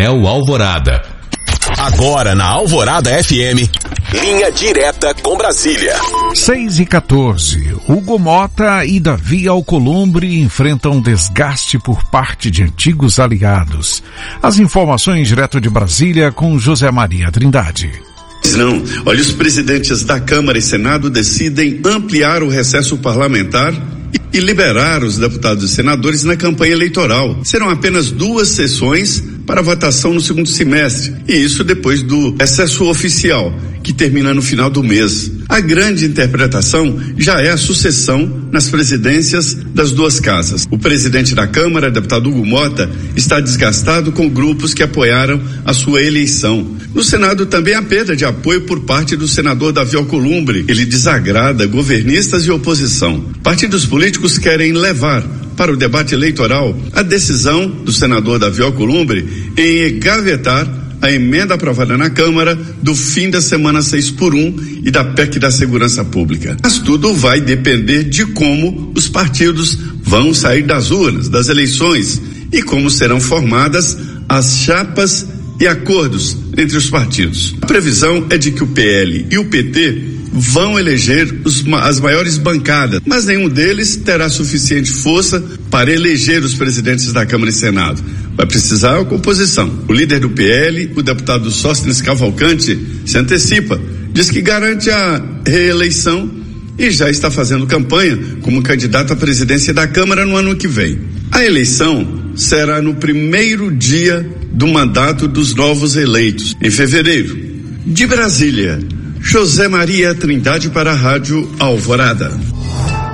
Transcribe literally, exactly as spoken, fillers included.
Painel Alvorada. Agora na Alvorada F M, linha direta com Brasília. seis e quatorze. Hugo Mota e Davi Alcolumbre enfrentam desgaste por parte de antigos aliados. As informações direto de Brasília com José Maria Trindade. Não, olha, os presidentes da Câmara e Senado decidem ampliar o recesso parlamentar e liberar os deputados e senadores na campanha eleitoral. Serão apenas duas sessões para votação no segundo semestre, e isso depois do recesso oficial, que termina no final do mês. A grande interpretação já é a sucessão nas presidências das duas casas. O presidente da Câmara, deputado Hugo Mota, está desgastado com grupos que apoiaram a sua eleição. No Senado também há perda de apoio por parte do senador Davi Alcolumbre. Ele desagrada governistas e oposição. Partidos políticos querem levar para o debate eleitoral a decisão do senador Davi Alcolumbre em engavetar a emenda aprovada na Câmara do fim da semana seis por um e da P E C da Segurança Pública. Mas tudo vai depender de como os partidos vão sair das urnas, das eleições, e como serão formadas as chapas e acordos entre os partidos. A previsão é de que o P L e o P T vão eleger os, as maiores bancadas, mas nenhum deles terá suficiente força para eleger os presidentes da Câmara e Senado. Vai precisar a composição. O líder do P L, o deputado Sóstenes Cavalcante, se antecipa, diz que garante a reeleição e já está fazendo campanha como candidato à presidência da Câmara no ano que vem. A eleição será no primeiro dia do mandato dos novos eleitos, em fevereiro. De Brasília, José Maria Trindade para a Rádio Alvorada.